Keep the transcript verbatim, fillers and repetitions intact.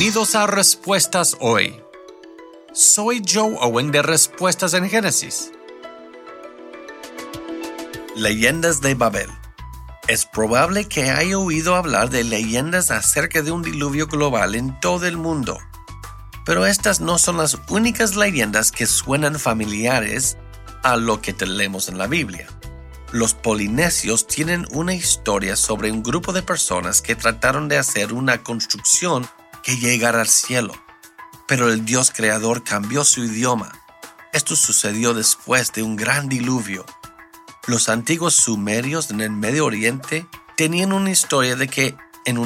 Bienvenidos a Respuestas Hoy. Soy Joe Owen de Respuestas en Génesis. Leyendas de Babel. Es probable que haya oído hablar de leyendas acerca de un diluvio global en todo el mundo. Pero estas no son las únicas leyendas que suenan familiares a lo que leemos en la Biblia. Los polinesios tienen una historia sobre un grupo de personas que trataron de hacer una construcción que llegara al cielo. Pero el Dios creador cambió su idioma. Esto sucedió después de un gran diluvio. Los antiguos sumerios en el Medio Oriente tenían una historia de que